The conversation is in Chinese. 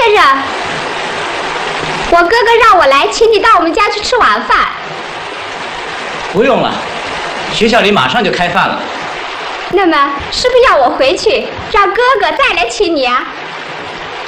先生，我哥哥让我来，请你到我们家去吃晚饭。 不用了，学校里马上就开饭了。 那么，是不是要我回去，让哥哥再来请你啊？